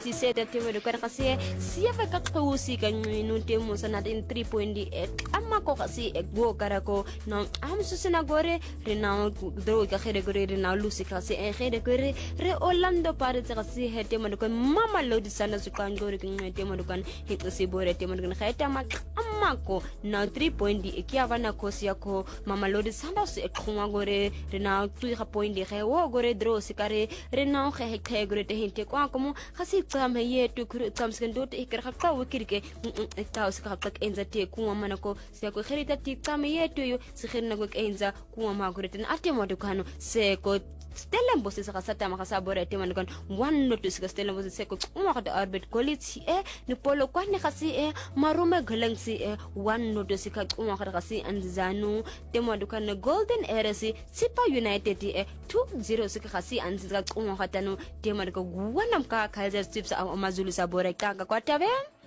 City said that they were going to say, see if I got to see can you tell us another in 3.8. Amako kasi go karako no am susina gore rena do ka khere gore rena lusi kasi khere gore re Orlando Pirates kasi hete mo ko mama lodi sana su kan gore kin hete mo kan hete si bore hete mo kan kheta amako na 3.8 kia bana kosi yako mama lodi sana su khwa gore rena tu ga point ge wo gore draw sikare rena khe gore te hete kwa komo kasi tsame yetu tsam skendo te ikra ka wikirke ta uska ka enza te kuwa manako seko kherita tikame yetu yo sikhirna ko kenza kuwa magureten atemo dukano seko Stellenbosch is a sata makasabore teman kan one notice ka Stellenbosch seko uma ka arbit quality ni polo kwa ne kasi marume galangsi one notice ka uma ka kasi anzanu temo dukan golden erasi Sipa United 2-0 sika kasi anzika uma ka tanu temo ka guwanam ka Kaizer Chiefs amazulu sabore ka kwa tabe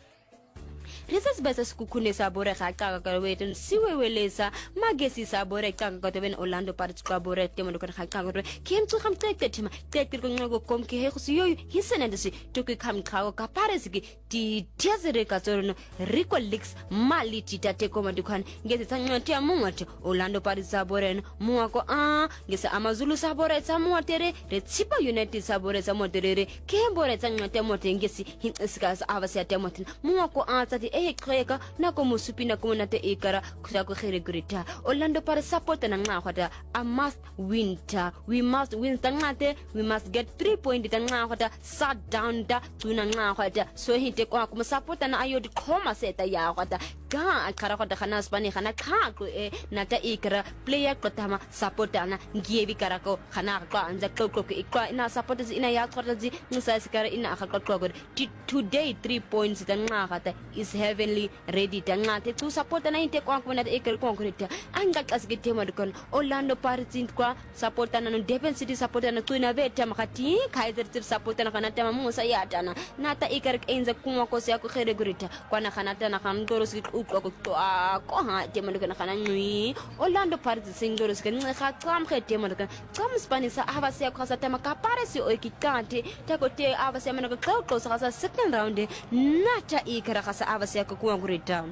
Risas besas kukune sabore kaka karweten siwewelesa magesi sabore kaka kotoben Orlando Pirates kabore temo do kaka kaka kem tu kham tek tema tek ko ngogo kom ki he khsiyo hisenendisi to ki kham khawo ka Paris ki ti tiazere ka zorno Rico Leaks mali titate ko madukan ngezi tsanyote amungote Orlando Pirates sabore muako ngesa amazulu sabore tsamuotere re Sipa United sabore tsamotere kembore tsanyote mote ngesi hinsika avasi atemotin muako tsati kreka nako musupina komunate ikara kusako khere grita Orlando para support na ngahwata a must win we must win tangate we must get 3 point tangahwata sat down da tuna ngahwata so hite kwa kuma support na ayodi khoma seta ya hwata ga akara khota khana spani khana khako nata ikara player kotama support na ngiebi karako khana kwa anja kokoko ikwa ina supporters ina ya khota zi ngisasikara ina akhaqaqwa today 3 points tangahwata is heavenly ready tangate tu support na inte kwa kuna eker concrete anga kasgite madukon Orlando Pirates kwa support na no Devon City support na tu na beta makati Kaizer Chiefs support na kana tema musa yatana nata eker enza kuma kosi yako khere gurita kwa na kana tana kan doros ko ha tema kana kana ngui Orlando Pirates singdoros kan kha kam khe tema kan kam Spanish avase ko sa tema ka Paris o ekikante takote avase manako ko sa second round nata ikara khasa avase yako kuwa ngurita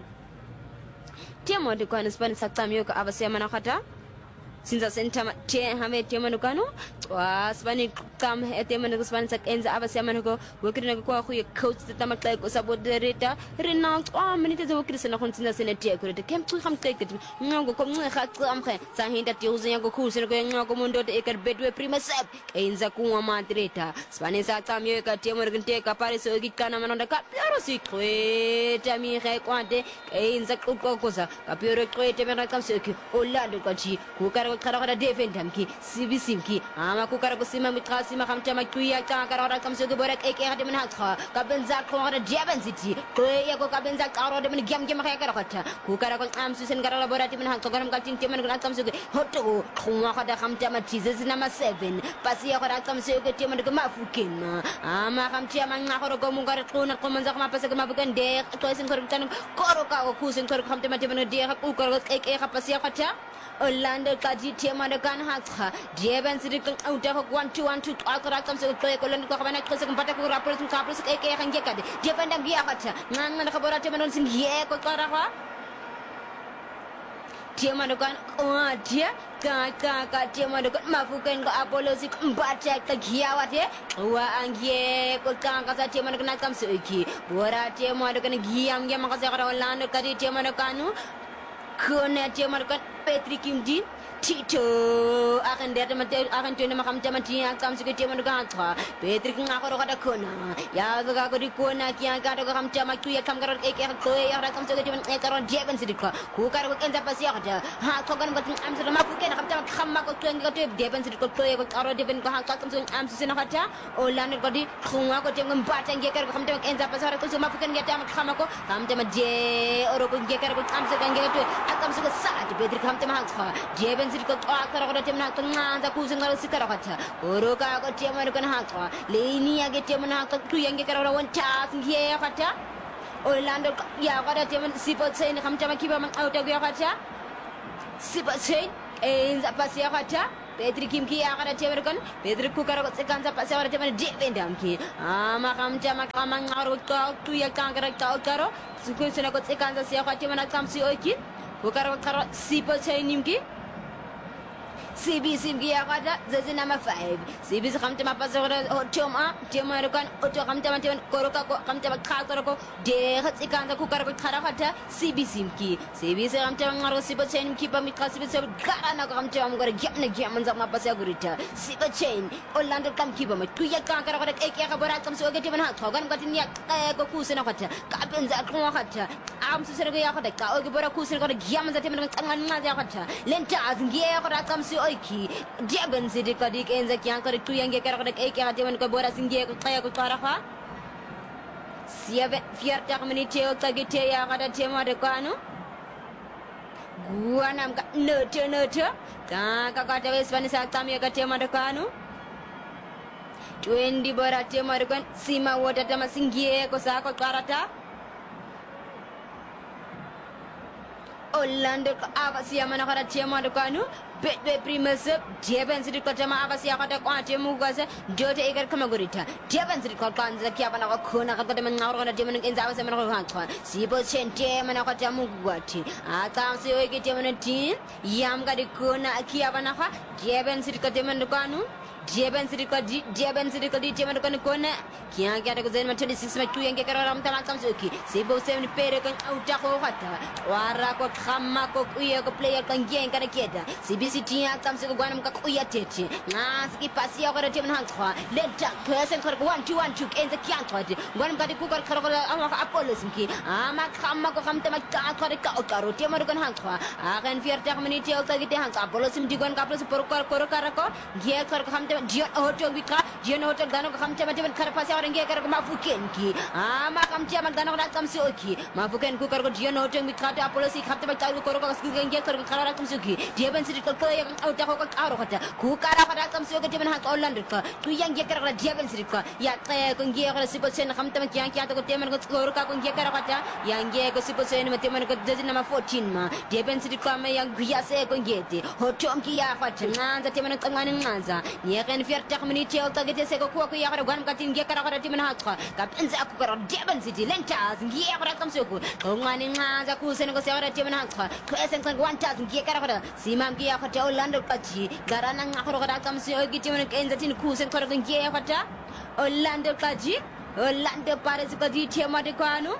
tiamo de kwa Spanish satamyo ka avase manakata sinza sentama te hame tema nukano wa Spanish kam etema no Spanish enza avase manako wekirina kwa khu coach tama kai ko sabodereta Renault minute zo wekirisa na khontinza senete ko te kem tu kham kai ket ngo ko ngo kha kam kha sa hinda ti uzen ko khu sen ko ngo ko mundo te ekar bedwe prima sep enza kuwa madreta Spanish satamyo ka tema ngente ka Paris o kikana manonda ka pioro si kweta mi kha kwante enza ko koza ka pioro kwete mena kam se ki Orlando ka chi ku kara kara defender ki sibisimki ama ku kara ko sima mitrasi ma khamta kuya ka kara kam se bore ek de men hakha ka benza ko kara Devon City ko ya ko ka benza kara de men gem kha kara khata ku kara ko am susen kara laborati men hakha garam kaltin temen ko kam se hoto khwa khada khamta ma Jesus number 7 pasi ya kara kam se ke temen ko mafukin ama khamta ma ngakoro ko mun kara ko na ko manza ma pasa ko mafukan de ko sen ko tan koro ka ko kusen ko khamta ma temen de ku kara ek pasi ya khata Orlando kaji tema de kan hatha Devon City kan auta ko 1-2 akara kam se ko Orlando ko bana ko se ko pata ko rapor sun kapro se ke kan gekade Devon dam gi akata nan ko borate menon sin ye ko kara ha tema de kan dia ka tema de kan mafuken ko Apollo sik mbata ka giawate wa angye ko kan ka sa tema de kan kam se ki borate tema de kan giam ge makase ko Orlando kaji tema de kanu Kona tema kan Patrick Imdi Tito akan dia teman akan tuan makam teman dia kam suka teman dengan apa Patrick ngakoro kada kona ya ga ko di kona kia kada kam teman tu ya kam karo ek ko ya kam suka teman karo Devon City ko ku karo ko enza pasi ada ha to kan ko am suka mafu ken kam teman kam ko tu ngi ko Devon City ko ko karo Devon ko ha kam suka am suka kata Orlando ko di khunga ko teman bata ngi karo kam teman enza pasi ko mafu ken ya teman kam teman je oro ko ngi karo am suka ngi ko kam suka sa Patrick kam teman ha Devon City ko akara ko teman tanga za ku singal sikara kata oro ka ko teman ko na ha leni ya ge teman ha tu yang ge karo wan chas ngi kata Orlando ya kada teman Sipa Chain kam teman kiba man auto ge kata Sipa Chain enza pasi kata Petri Kimki akara temerkan Petri kukara sekansa pasawara temer defendamki makam kamang ngaru tu ya kangara karo sukusena ko sekansa siya temana kamsi oki kukara karo sipo chainimki CB Simki akada zazi nama 5 CB kamte mapasawara choma temerkan oto kamte matemen koroka ko kamte kalkoroko de sekansa kukara ko karakata CB Simki CB kamte ngaru sipo chainimki pamit kasibe garana ko kamte amgore gyamna zama pasya gurita sipo chain Orlando kam kiba ma tuya kankara ko ek bora kam so gete bana thogan gatin ya ko kusena khata ka benza ko khata am su sergo ya khata ka o bora kusena ko gyam zate men tsangan ma ya khata lenta azngi ko kam su oiki diaben sidi ko dik enza kyan ko tuya nge kara ko ek khate men ko bora singi ko kaya ko tara kha siabe fierta community o tagite ya khata tema de kanu gua nam ka noto ka kata wespani sa tamya ka tema de kanu 20 bora tema de kan sima wota tama singie ko sa ko karata Orlando ka avasia mana kara tema de kanu betbe primus diaben sidi ko tema avasia ka ko temu gasa jote egar kama gorita diaben sidi ko kanza kya bana ko khona ka de men ngawro na de men enza avasia mana ko kan sibo chente mana ko temu gwati ata si o ke tema na tin yam ga de kona kya bana ka diaben sidi ko tema de kanu diaben sidi ko di tema de kona kya kya de ko zen ma 26 ma tu yange kara ram tama kam soki sibo sem ni pere kan auta ko khata wara ko khamma ko kuya ko player kan gen kana keda CBCT kam se ko gwanam ka kuya tete ngas ki pasi ya ko de men hankwa lenta person ko 1-2 kenza kyan twade gwanam ka de ku ko karo ama ka apollo simki ama khamma ko khamte ma ka ko de ka o karo te mar kan hankwa agen fierta community o ka gite hanka apollo sim digon ka plus por ko karo ge kar khamte dion hoto bika dion hoto gano khamte ma de kar pasi orang ge kar ko mafuken ki ama khamte ma gano ra kam se oki mafuken ku kar ko dion hoto bika ta apollo si khamte ma kar ko ge kar ko kar ra kam se ki diaben sidi ko ya auta ko karo kata ku kara kara kam se ke men ha Orlando ka tu yang ge kara diaben sidi ka ya ka ko ge kara sipo sen khamte ma kyan kya to ko temen ko ka ko ge kara kata yang ge ko sipo sen ma temen ko de nama 14 ma diaben sidi ka ma yang gya se ko ngete hotom ki ya kata nganza temen ko ngani nganza ye ken fierta community o ta ge se ko ya kara gwan ka tin ge kara kara temen ha ka penza aku kara diaben sidi lenta ngi ya kara kam se ko ngani nganza ku sen ko se kara temen ha ko esen ko 1000 ge kara kara simam ki ya kata Orlando kaji garana ngakoro kara kam se o gite men kenza tin ku sen kara ge ya kata Orlando kaji Orlando pares ko di tema de kwanu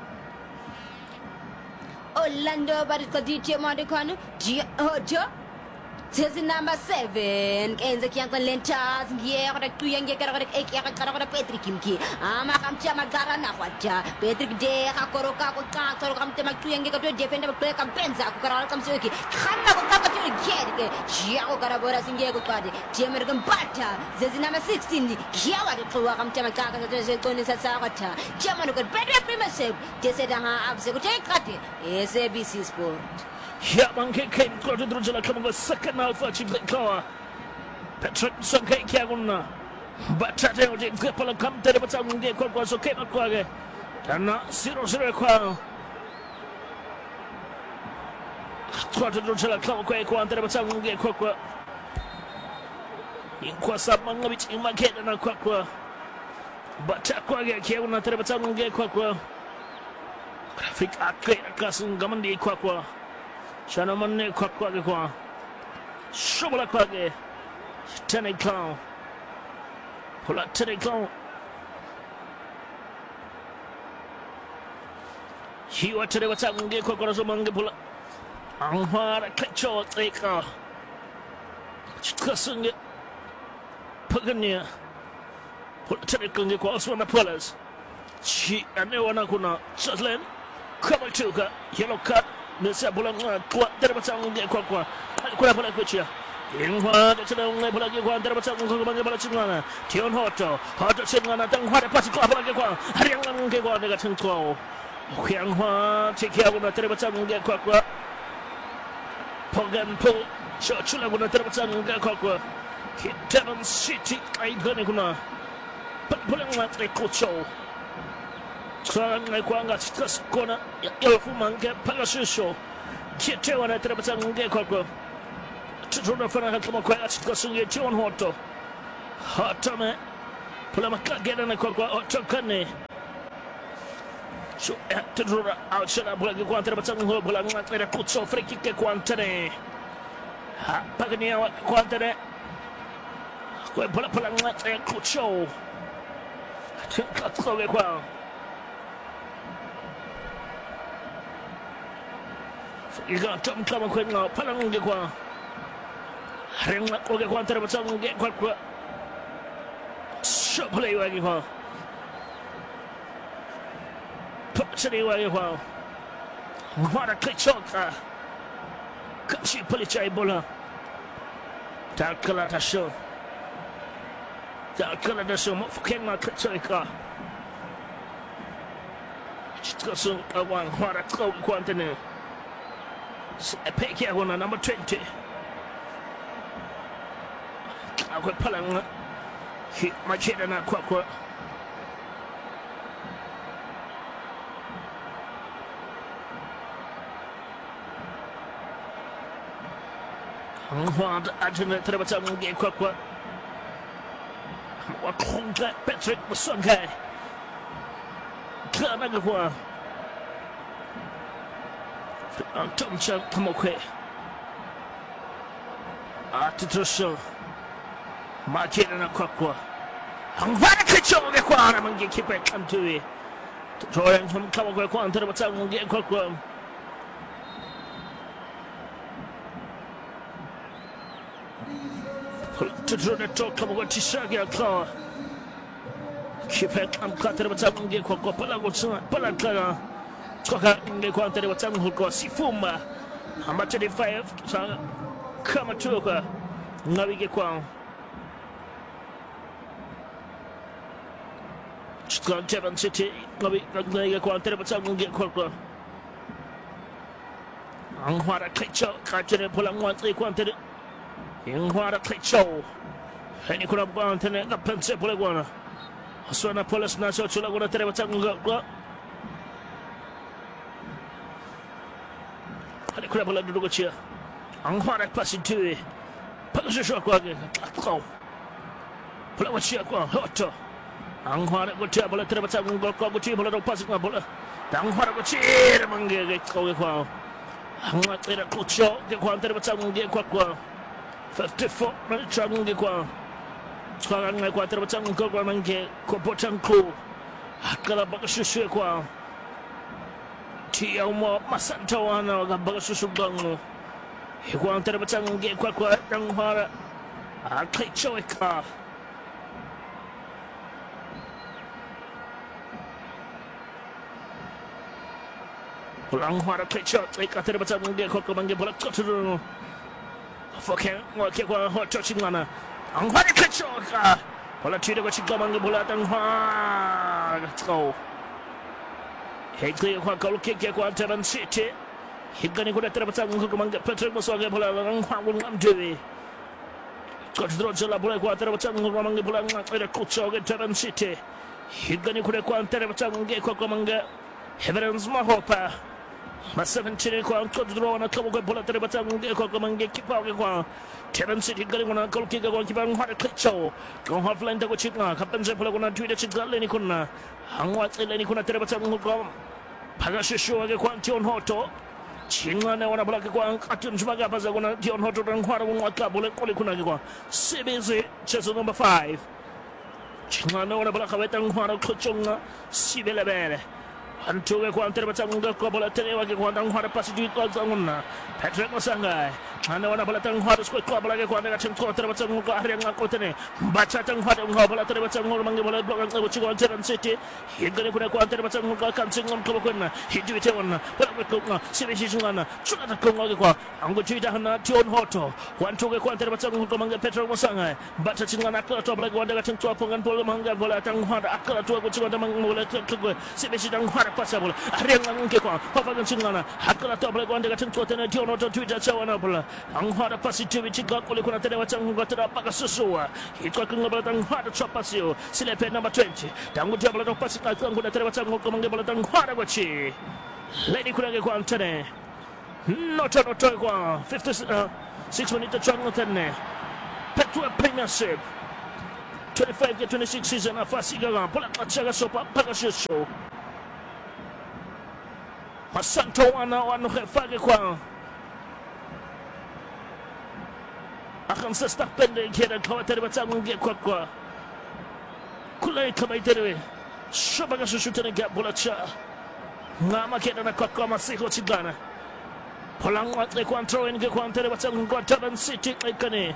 Orlando pares ko di tema de kwanu di hojo Tezi number 7 kenza kyan ko lentas ngiye ko tu yang kara ko ek ya kara ko Petri Kimki ama kam chama garana kwacha Petri de ka koroka ko ka to kam tema tu yang ko defender play kam penza ko kara kam soki khanda ko ka tu gere ya ko kara bora singe ko kwade temer gam bata tezi number 16 ya wa de to kam tema ka ka to ko ni sa sa kwacha chama no ko better primacy tese da ha abse ko take kate SABC Sport Ya bangke ken ko tudru jala kamu second half achi kawa Patrick Sonke kiaguna batate odi gepala kam tere bata nge ko so ke ko age tana 0-0 kwa ko tudru jala kamu ko tere bata nge ko kwa sabanga bich imakeda na kwa bata ko age kiaguna tere bata nge ko Afrika akre akasun gamandi kwa Shana manne kwa kwa Shobola kwage Tene clown Pula tene clown Hiwa tere wata nge kwa so mange pula Anghara kecho teka Chikasunge Paganya Pula tere konge kwa oswana pulas Chi anewana kuna Chaslen Kama chuka Yellow card Nesa bola kwa tere batang nge kwa Kula bola kuchia Inhwa de chana nge bola kwa tere batang nge kwa bola chingana Tion hoto chingana tang hwa de pasi kwa bola kwa Hariang nge kwa nega chingkwa Huyang hwa chikia kuna tere batang nge kwa Pogan po Chula kuna tere batang nge kwa Kitaran City Aigane kuna Bola ngatre kucho Kran ngai kwanga chikas kona ya elfu mange pagashisho kitewa na terabata nge kwa tunafanya kama kwa katika sunge John Hoto hatame pula makagera na kwa otokane so tudura outside bola ke kwa tera batang ho bola ngatra kutso free kick ke kwa tera ha pagania kwa tera kwa bola ngatra kutso tukatso ke kwa iga tom kama kwa ngo palang ke kwa renga ko ke kwa tera batang ke kwa so play wa ke kwa Pachani wagi kwa Ngwara Klichoka Kashi Palichai bola Takala tasho Takala tasho Mofukema Klichoka Chitkasun Kawan Ngwara Kloki Kwantene Peki Agona number 20 Kakwe Palanga Hit Machida na Kwakwa Ngwanda ajuna terbaca mungkin kuat-kuat. Wakongga Patrick Musongai. Kerana kuat. Antum cak kemukhe. Terus makin nak kuat-kuat. Ngwanda kecil ke kuat mungkin kiper kantui. Orang yang kamu kuat terbaca mungkin kuat-kuat. Tudurnya tok kamu buat tisha dia kau. Kiper kamu kata macam mungkin kau pelang sangat pelang kau. Kau mungkin kau antara macam kau sifuma. Hamba jadi 5 sangat kamu tu kau ngawi kau. Sekarang Devon City ngawi kau antara macam mungkin kau. Angwara kecil kajian pulang wanti kau antara. Ngwara kecil. Ini kuna bantene na pense pole gwana. Aswana polis na so chula gwana tere batang ngwa. Ini kuna bola duduk kecil. Ngwara pasi tu. Pasi so kwa ke. Kau. Bola kecil kwa hoto. Ngwara kecil bola tere batang ngwa kwa kecil bola dok pasi ngwa bola. Ngwara kecil mangge kau ke kwa. Ngwara tere kecil ke kwa tere batang ngwa kwa. 54 minutes changu kwa sekarang ngai kwa terbacang kwa mangke ko pocangku akala bakasusu kwa tiau mo masantawana ga bakasusu bangu kwa terbacang kwa dang hara akai choika pulang hara kai choika terbacang ko mangke bola kotu Foken wake kwa hoto chingana. Angwani kechoka. Bola tira kwa chigamangi bola tangwa. Go. Hegli kwa goal kick kwa Devon City. Higani kuna terapata kwa manga Patrick Musongai bola ngwa ngamdewi. Coach Drojola bola kwa terapata kwa manga bola ngwa kuchoga Devon City. Higani kuna kwa terapata kwa manga Heavens Mahopa. Mas-17 kwa Coach Drojola kwa bola terapata kwa manga kipa kwa Devon City gari kuna goal kick kwa kipa ngwa kecho. Kwa halfline ta kwa chika kapenze bola kuna tuida chika leni kuna. Angwa leni kuna terapata kwa Pagashishu kwa John Hoto. Chingane wana bola kwa atun jumaga baza kuna John Hoto dan kwa ngwa bola kole kuna kwa CBC chase number 5. Chingane wana bola kwa wetang kwa kuchunga sibele bele. Antuwe kwa terbaca kwa bola terewa kwa dang kwa pasi duit kwa zanguna. Patrick Musongai. Ane wana bola tang kwa kwa bola kwa daga chengko terbaca kwa hari ngako tene. Baca tang kwa bola terbaca kwa mangi bola blok kwa chiko Devon City. Hingga kuna kwa terbaca kwa kancing kwa kuna. Hidu ite wana bola kwa CBC chungana. Chuna kwa ango tuita hana John Hoto. Wantuwe kwa terbaca kwa mangi Patrick Musongai. Baca chingana kwa bola kwa daga chengko pongan bola manga bola tang kwa akala tu kwa chiko tang bola kwa CBC tang kwa pasa bola ariang ngke kwa papagan chingana hakala to bola kwa daga chengko tene John Hoto tuita chawana bola angwara pasi tuwi chika kule kuna tene wachang kwa tera paka susua hitwa kunga bola tang hada chapasio silepe number 20 tangu dia bola to pasi ka kuna tene wachang kwa mangi bola tang hada wachi lady kuna kwa tene noto kwa 50 6 minutes chwang tenne. Petwa Premiership. 25-26 season nafasi gaga pula kachaga sopa pagashoso. Masanto wana fage kwa. Akan sestak pendek kira kau terbaca mungkin kwa. Kulai kamai terwe. Shabaga susu tenega bola cha. Ngama kira na kwa masih hochigana. Polang watre kwantro inge kwantere baca ngwa Durban City ikane.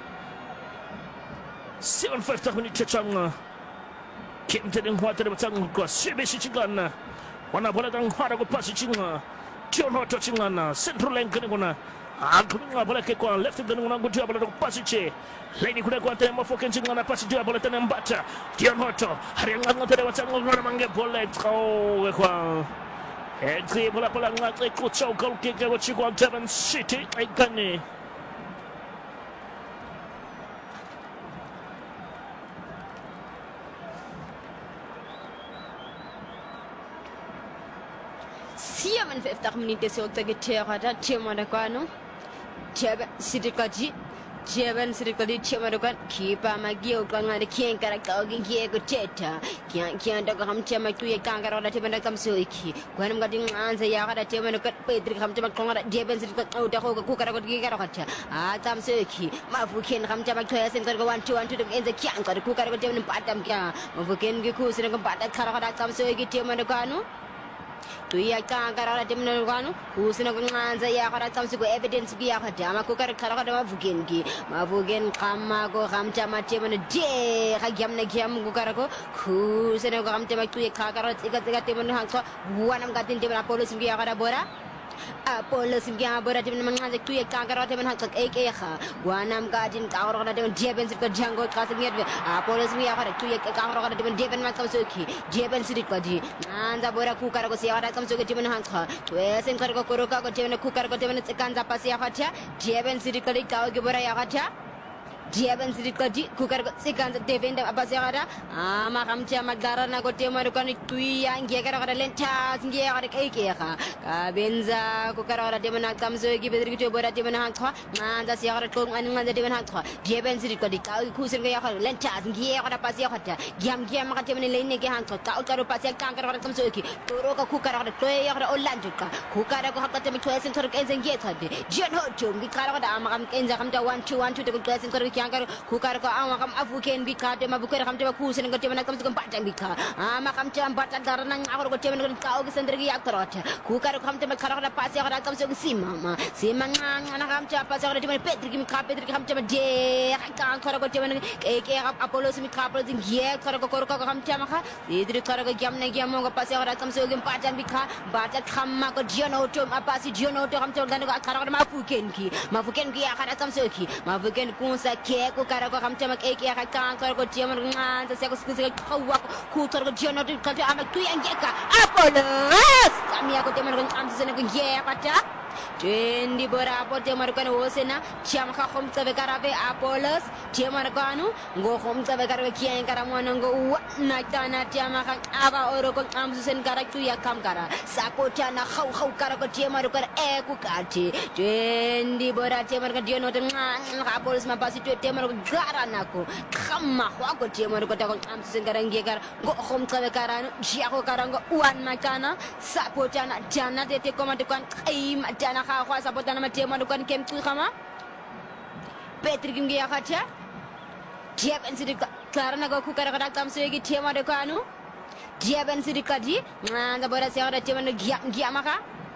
7:50 minutes changa. Kim tedeng watre baca ngwa sibeshi chigana. Wana bola dang hara ko pasi chinga. Tion hoto chingana. Central lane kene guna. Agunga bola ke kwa left kene guna gudia bola ko pasi che. Lady kuda kwa tene mafo ken chingana pasi dia bola tene mbata. Tion hoto. Hari ngwa tere baca ngwa mange bola ko kwa. Entry bola ngatre ko chau goal kick ko chigwa Durban City ikane. Siya man 50 minutes sa tagitera da tema da kwano. Jeba sidikaji. Jeban sidikali tema da kwan kipa magio kwa ngade kien karakta ogi kieko teta. Kian da kam tema tu ye kangara da tema da kam soiki. Kwan ngadi nganza ya da tema da kat Pedri kam tema konga Jeban sidikat au da ko ku kara ko gi kara kacha. Tam soiki. Mafuken kam tema tu yasen kar ko 1-2 da enza kian kar ku kara ko tema patam kya. Mafuken gi ku sina ko patat kara da kam soiki tema da kwano. Tuya kangara da temno kwano kusina kunganza ya kara tsamsi ko evidence bi ya kada ma ko kara kara da mavugen gi mavugen kama ko kamta matema na je ka gyamna gyam ko kara ko kusina ko kamta ma tuya kara tsiga temno hanko wanam gatin temna police bi ya kada bora Apollo simkia bora tim mangaze tuye kangara tim han kak ekeha wanam gadin kangara da tim Jeban sit ko jango kasingir Apollo simkia kara tuye kangara da tim Jeban ma kamsoki Jeban sit ko di anza bora ku kara ko sia da kamsoki tim han kha wesen kar ko koroka ko tim ku kara ko tim kanza pasia khacha Jeban sit ko di kaw ge bora ya khacha Jeban sit ko di ku kara ko sikanza defender apasia kara ama kamcha magara na ko tim ko ni tuye ange kara kara lenta singe kara ekeha benza ko kara de mana kamzo gi bedri to bora de mana ha manda sia kara ko an manda de mana ha Jeban sit ko di ka ku sen ga kara lenta singe kara pasia khacha gyam ka de mana lene ge han ka kara pasia kara kamzo gi toro ka ku kara to ya kara olanju ka ku kara ko hakata mi to sen kara kenzen ge thade jen ho tum gi kara da ama kam kenza kam da 1-2 de ko sen kara kara ku kara ko ama kam afuken bi ka de ma bu kara kam de ku sen ga de mana kamzo ko patang bi ka ama kam cham batal darana ngakor ko de mana ka o gi sen ya kara ku kara kam te kara kara pasi kara kam so simama ana kam cha pasi kara de Pedri kam cha de ka kara ko de ke Apollo simi ka Apollo ye kara ko kam cha ma ka Pedri kara ko gyam ne gyam mo pasi kara kam so gem patan bi ka bata khamma ko jono to ma pasi jono to kam to gan ko kara ma fuken ki ya kara kam so ki ma fuken ku sa ke ko kara ko kam cha ma ke ka kara ko de ma sa ko ku kara ko jono to ka ama tu yang ka Apollo kami aku teman kan am sene ko ye pata Jendi bora apo temar kan hosena cham kha khom tsabe karabe Apollos temar kanu go khom tsabe karabe kiyan karamwana go na tana tiama kan aba oro ko am sen karak tu ya kam kara sako tana khaw kara ko temar kan e ku kati jendi bora temar kan diono tan Apollos ma pasi tu temar ko garana ko khamma khwa ko temar ko ta ko am sen karang ge kar go khom tsabe karano jia ko karango wan makana sako tana jana te ko ma te kan ai dana kha khwa sapota na matemo kan kem tu khama Pedri kim ya khacha Jeban sidik karana go ku kara kam segi tema de kanu Jeban sidik kadi na bora se ada tema de gia maka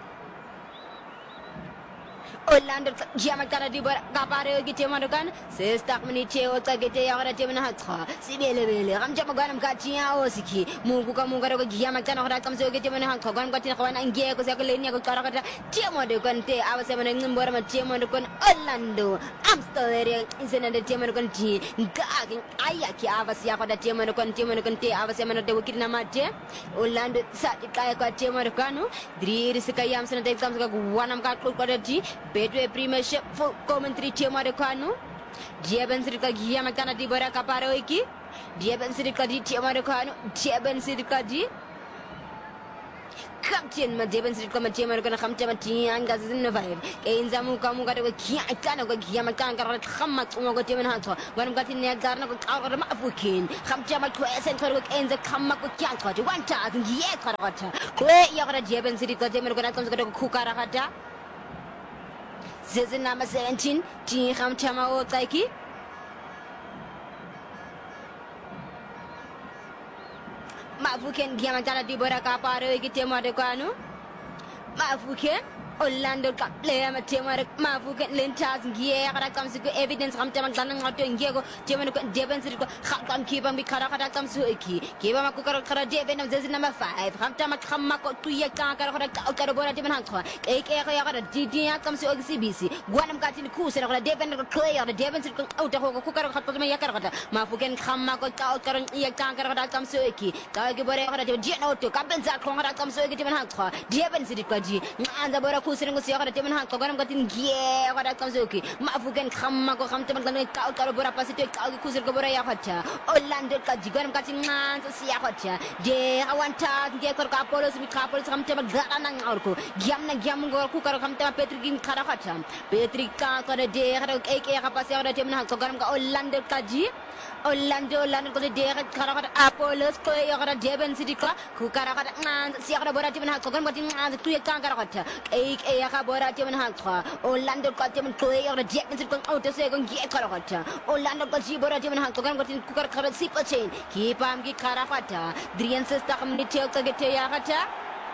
Orlando jama kana di bora kapare gi tema de kan se stak mini cheo ta gete ya ada tema na hatha sibele ram jama ganam ka tia osiki mungu ka mungu ro gi jama kana ada kam so gi tema na hatha gan ka tina kwana nge ko se ko lenia ko kara kata tema de kan te awase mana ngembora ma tema de kan Orlando Amsterdam insena de tema de kan ti ngagi aya ki awase ya ko da tema de kan te awase mana de wikina mate Orlando sa kaya ka tema de kanu drir se kayam sena de kam ka wanam ka ko da ti Bedwe Premiership full commentary tema de kanu Jeban sirka giya makana di bora kaparo iki Jeban sirka di tema de kanu Jeban sirka di Captain Madeban Sikama Jama gonna come to Matianga in the vibe. Ainzamuka Muga with Kiakana, Yamakanga, Hamak, Mogotim and Hato. When I'm getting near Garna with our Mafukin, Hamjama Quest and Toruk ends the Kamak with Yanko, 1,000 Yakarata. Quay Yara Jaban City, the Demon gonna come to Kukarahata. Season number 17, Tiham Chama Taiki. Mafuken Giamantana di Boraka Paro Gitema de Canu Mafuken Orlando Caplea Matema Mafuken Lentas Giera comes to evidence from Taman Auto in Diego German Devon Hakam keep and be Karaka comes to Iki give him a Kukara Devon of this number 5 Hamtama Kamako to Yakarabora Devon Hanko Aka Didia comes to OCBC Guanam got in Kus and Devon Clay or the Devon out of Kukara Yakarata Mafuken Kamako Kalkar Yakara comes to Iki Kagibora Geno to Kapenza Kongara comes to Devon Hanko Devon City Kaji and the Bora Kusin was Yara Devon Hanko got in Gia what comes to Iki Mafuken Kamako Hamtaman Kalkara Pacific Kusabora Yakata Orlando Kajigan cutting man to see Yakata De Awanta Gekor Kapolos with couples come to Garan Alco Giamna Giamungo Kukar come to Petri Karakata Petri Kaka de Aka Passia Devon Hanko Orlando Kaji Orlando the Derek Karakata Apollos Koyara Devon City Kukaraka man Sierra Bora Devon Hanko got to Yakarata Aka Bora Devon Hanko Orlando got them Clay or the Japanese out to say Yakarata Orlando Kajibora Devon Hanko got in Kukar Sipa chain keep on Karakata Drian sister Nitel Kagete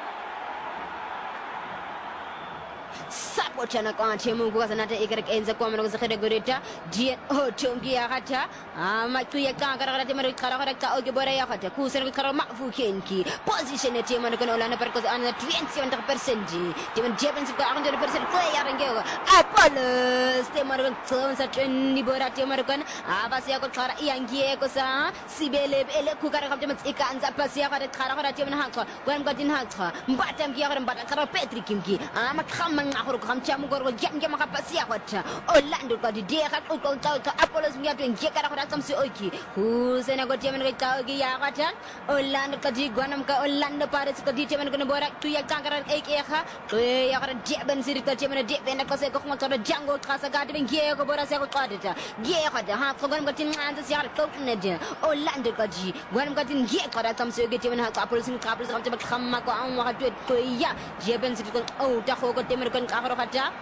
Sapochana Conchemu was another Iker ends the common was a Hedegorita, Jet Hochungi Hata, Matuya Kankara Karaka Ogibora Hata, Kusan Karamafu Kenki, position a team on the Colana because on the 20%, Tim Japan's 100% player and go. Apollos, the Morgan Clones at Nibora Timarakan, Avasia Kara Yangiakosa, Sibele, Kukara Ika and Zapasia Kara Tim Hanka, when got in Hanka, Batam Yaran Batakara Petri Kimki, I'm a common Hamchamugor with Yamaka Pasia, Orlando got the dear Apollos Miat and Yakara comes to Oki, who's in a good German Kaugi Yagata, Orlando Kaji, Guanamka, Orlando Paris, Kadit and Gonabora, to Yakanga, Aka, Yaka Japan City, German Dip and the Cossaco, Jungle Casagat and Giago Borasco Codita, Giaka, the half of got in Andas Yard Coconut, Orlando Kaji, when got in Giaka comes to get even her couples and couples of the Kamako and what to Koya, Japan City, oh, the Hogo Demerican Kavarata.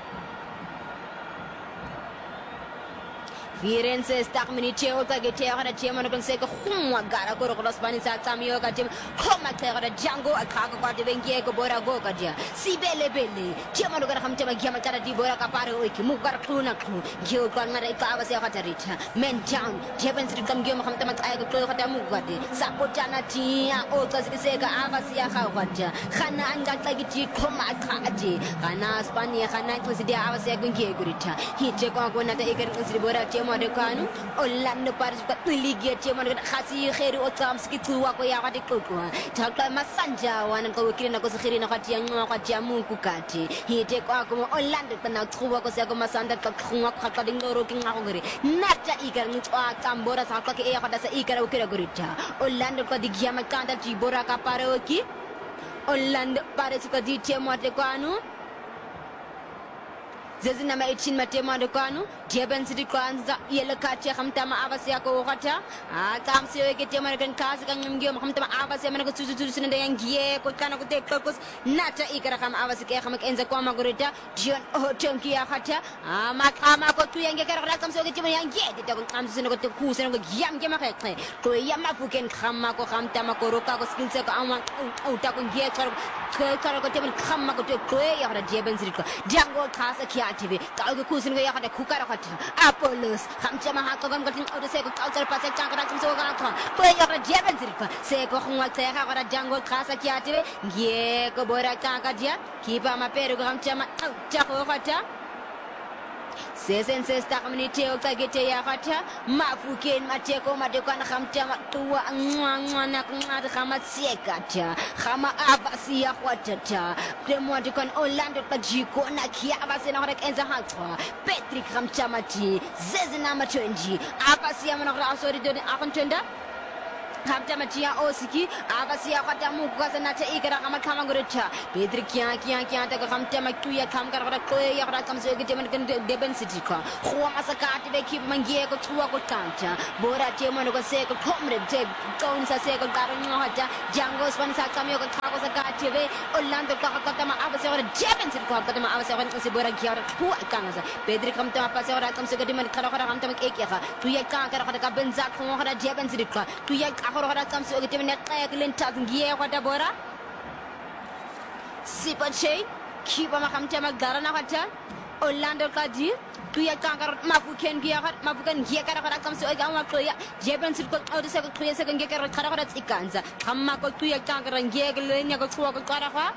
Firenze Stakmini Chioka Getera, the Chairman of Conseco, Gara Goro Spanish at Samioka Jim, Coma Terra, Django, a Kago Diego Bora Gogadia, Sibele Belli, Chairman of Hamtama Yamakara di Bora Caparo, Mugar Kuna, Gil Conmara Pavas Yatarita, Men Town, Japans to come Gim Hamtama Clohata Mugadi, Sapotana Tia, Otas Sega Avasia Havaja, Hana and Gatagiti, Coma Kati, Hana Spania, Hana was the Avasia Gurita, he took on one at the Egan Modicanu, Orlando Paris, but really get him on Hasi Heru Otamski to Wakoya de Coco. Taka Masanja, one and go Kirina Cosirina Hatiano Hatiamu Kukati. He take Orlando, but now two Wakosako Masanda Kakuma Kakadingo Roking Hungary. Nata Iker Tambora Sakaki Ea Ikara Kiragurita. Orlando Kodigiamakanda Giboraka Paroki. Orlando Paris Koditi Modicanu. Zezina 18 Matema de Canu, Japan City Kwanza, Yellow Kacha, Hamtama Avasiako Hata, Tam Sirek, American Kazak, and Hamtama Avasiamaka Susan and Gie, Kokana Kote Kokos, Nata Ikaram Avasikamak and the Kwamagorita, John Otonkia Hata, Makamako to Yangarakam so get him and yet it comes in the Kus and Yam Yamakate, Koyamafukan Kamako Hamtamako Roka skills of Otakun Yekar, Karakotem Kamako to Koya or Japan City, Jango Kasa. TV, Kalgo Kusin, we had a Kukarakata, Apollos, Hamchama Hakam got out the second culture passage, Chakram, play of a Japan Zirka, Seko Huatera or a Jungle Casa Kiative, Gieko Bora Kakadia, keep on my perigram Chama, Chakota. Season says Takamini Tagete Hata, Mafukin, Mateko, Madekan Hamtama, Tua, Anwana, Hamatsiekata, Hama Avasia Watata, Cremoticon, Orlando Kajiko, Nakia Avasenarek and the Hatwa, Patrick Hamchamati, Zezinama 20, Avasiaman of Rasori Akontenda. Hamtama Chia Osiki, Avasia Hatamuka and Nata Ikara Hamakamagucha, Pedri Kian Taka Hamtama Tuya Kamkara Koya comes to Deben City Car, Huamasakati, they keep Mangiego Tuako Tanta, Bora Tiamono Seko, Comrade, Tones Seko Garanohata, Django Spansakami, Kawasakati, Orlando Kakatama Avasora, Jevons and Kakatama Avasora, Sibora Kiara, Puakanas, Pedri Kamtama Pasora comes to the Diman Karahamtama Ekeka, Tuya Kanka Benzak from Jevons Rika, Tuya Ahora comes to get him at Lintas and Gia Watabora Sipache, Kiba Mahamtama Garanahata, Orlando Kadi, Tuya Kankar Mafukan Gia, Mafukan Giakara comes to Agama Koya, Jebens out the second clear second Gakara Ikanza, Hamako Tuya Kankar and Giagalina go to Karaha.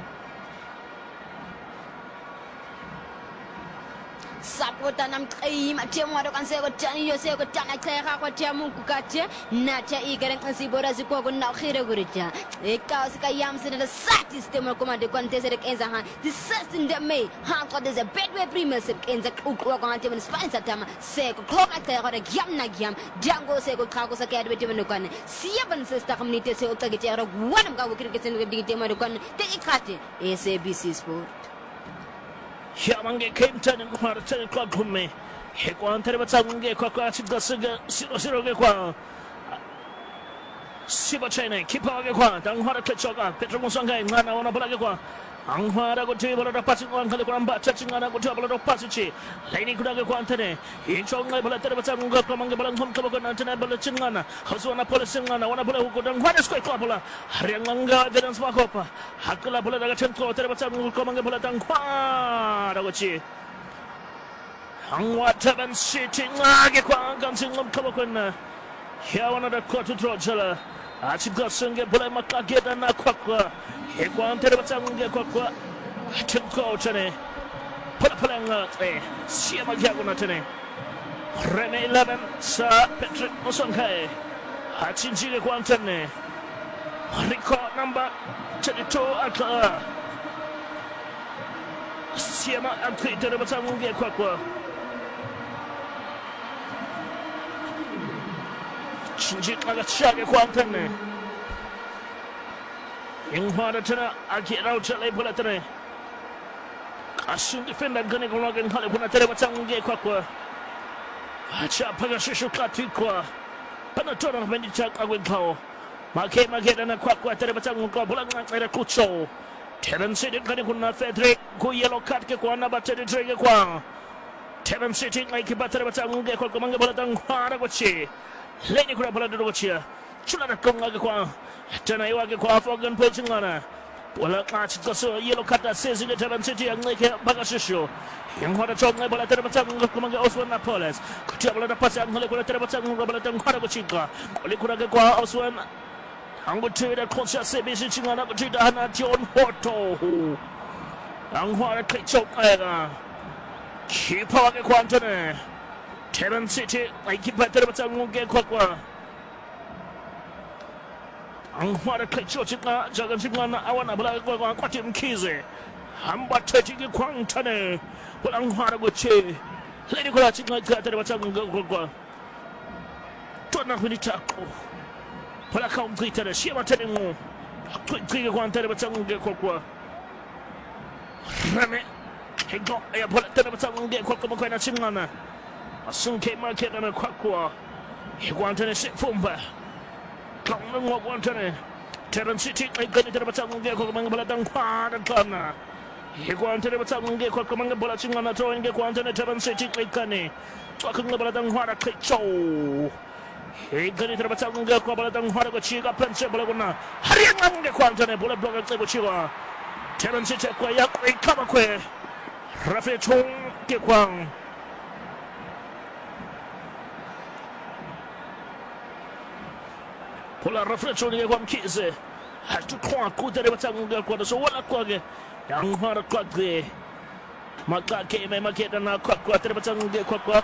Sapotanam Kaim, Tiamado and Sego Tani, Yosego Tana Kaya, Tiamukacha, Nacha Igan and Sibora Zuko, now Hiragurita. A Kausaka Yams in the Satis Democoma de Contested Enzahan, the Sessin de May, Hanko is a bedway primus in the Kukogan and Spansatama, Sego, Kokaka, Yamna Yam, Django Sego Kakos Academy Timanukan, Siaban sister community Soko Gitara, one of our crickets in the Ditimanukan, Tekati, SABC Sport. Yamange came 10 o'clock with me. Hekwan Terebatange Kwakachi Gasiga, Siroge Kwa Sibachene, Kipagakwa, Danghara Ketchoka, Petromusanga, Nana on a Balagakwa, Anghara go table of passing on Kalikuramba, touching on a good table of passage, Lady Kudagakantene, Inchong Label Terebatan, Kamangabalan, Kabakan, Balachingana, Hoswana Polisingana, one of the who could what is quite Kabula, Harianga, Vedans Makopa, Hakula Balagatanko, Terebatan, Kamangabatan, Quadachi. Angwa Taban City, Nagakwan, Gansing of Kabakana. Here one of the quarter Trojala. Achigasunga Bulamaka get and Aquaqua. Hekwan Terebatan Quaqua. Tinko Tene. Pulapalanga, Siama Gagunatene. Rene 11, Sir Patrick Osankai. Hachinji Quantane. Record number 22 at Siama and Terebatan Quaqua. Chinjit Magachag Quantane. In Huanatana, I get out to Labulatane. I soon defend that gunning log in Hollywood at Terebatan Quaqua. Acha Pagashu Katikwa. Panatona Medichak I will call. Make Maget and a Quaqua Terebatan Bulang at a Kucho. Terran City Kanikuna Fedric, go yellow cat Kwana, but Teddy Kwa. Terran City like Batabatan Gakamanga Quaraguchi. Lady Grabaladochia, Chulanakonga, Tanaiwaka Quafogan Pochinana, Walla Archicos, yellow cat that says in the Taban City and Lake Bagashisho. Young Hota Chong, Balatatan, Comanga also Napoles, Kutabala Passan, Hollywood, Robertan Quaraguchica, Olikuraga also an Angutra Conscious Sabisic on Abutana, John Horto, Anguara Kitchok, keep on the Quantane. Terran City, I keep at Terebatan get Quaqua. Anguara Kitchochika, Jagasimana, I want a black one, Quatim Kize. I'm but touching a Quantane, but Anguara Gucci. Lady Quaching like Terebatan Gogua. Tona Winitaco. Palacom Glitter, Shima telling more. Quick one Terebatan get Quaqua. Rame, he got a Terebatan get Quaqua Chimana. Soon came market and a Quaqua. He wanted a sick fumba. Clown what wanted. Terran City, I got it about some get Comangabalan Quad and Kana. He wanted about some get Comangabalaching on a throwing get wanted a Terran City like Canny. Talking about them what a click show. He got it about some get Cobalan Harachiga Pensabulaguna. Hurry the Quantane, bullet block at Sebuchiva. Terran City, Quayak, Kamakwe. Rafi Chong, Kikwang. Pola reflection ye one kids has to quack good at quarter so what a quaggy young hard quaggy Maka came and market and a quack quarter but de quack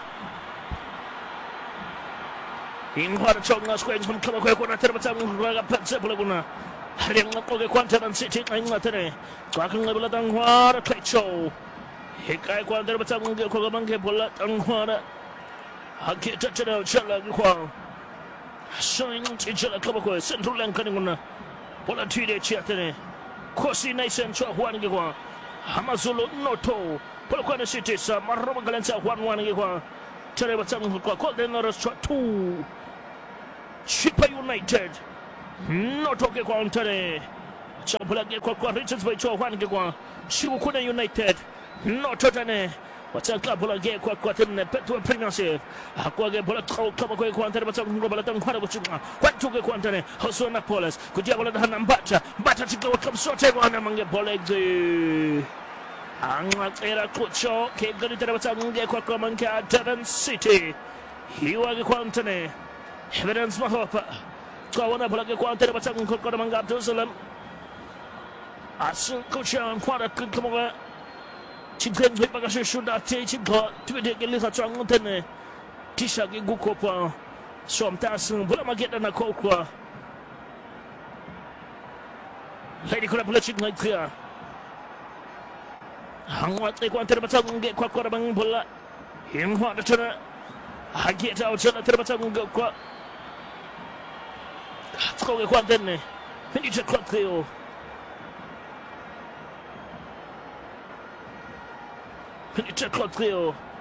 in hard chong square from Kamakwa Terbatang Pensabulaguna having a quaggy quantum and city like Matane quacking level at Anguara Clay Show Hikai Quantum Kogamanke Polat Anguara I can't touch it out Shala Showing Chijala Kabako, Central Lankaninguna, Polatide Chiatene, Kosi Naisen Chua Juanigua, Hamazulu Noto, Polokwana City, Maroma Galensa Juan Wanigua, Terebatang, Coldenaras Chua 2, Chipa United, Notoke Quantane, Champulake Kwa Richards by Chua Wanigua, Shibukuna United, Nototane. Wataka bola ge kwa tena petu pregnancy akwa ge bola kama kwa ntare bataka bola tan kwa kuchunga kwa tuke kwa ntare hoso na Poles kujia bola hana mbata tikwa kamsote bwana mange bola exe anga era kucho ke gari tare bataka nge kwa manka Durban City hiwa ge kwa ntane evidence mahopa kwa wana bola ge kwa ntare bataka kwa manga Abdulsalam asu kucha kwa kama Chimken Vipagasha should not take him to the Gilisa Changutene Tishaki Gukopa Somtasun Bulamageta Nakokwa Lady Crapulation like clear. Hang what they want to get Quakorabang Bula him what the turner. I get out to the Terbatang go qua Quantene Finish a clock Theo. It's a clock Theo.